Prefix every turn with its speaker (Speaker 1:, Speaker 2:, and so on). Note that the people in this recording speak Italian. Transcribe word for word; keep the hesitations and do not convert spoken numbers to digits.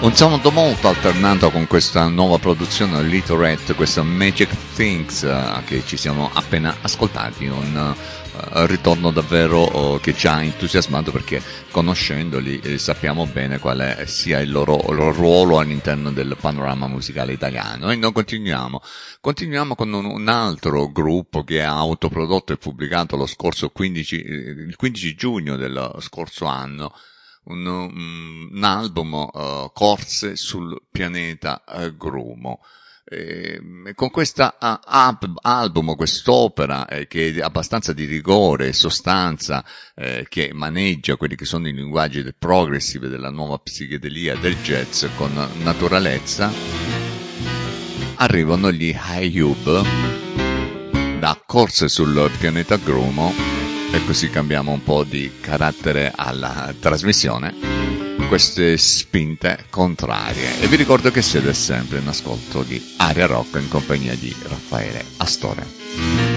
Speaker 1: Un sound molto alternato con questa nuova produzione Little Red, questa Magic Things uh, che ci siamo appena ascoltati, un uh, ritorno davvero uh, che ci ha entusiasmato perché conoscendoli eh, sappiamo bene quale sia il loro, il loro ruolo all'interno del panorama musicale italiano. E noi continuiamo, continuiamo con un, un altro gruppo che ha autoprodotto e pubblicato lo scorso quindici, il quindici giugno del scorso anno Un, un album uh, Corse sul pianeta uh, Grumo. E, con questo uh, album, quest'opera eh, che è abbastanza di rigore e sostanza, eh, che maneggia quelli che sono i linguaggi del progressive, della nuova psichedelia, del jazz con naturalezza, arrivano gli Ayub da Corse sul pianeta Grumo. E così cambiamo un po' di carattere alla trasmissione, queste spinte contrarie. E vi ricordo che siete sempre in ascolto di Aria Rock in compagnia di Raffaele Astore.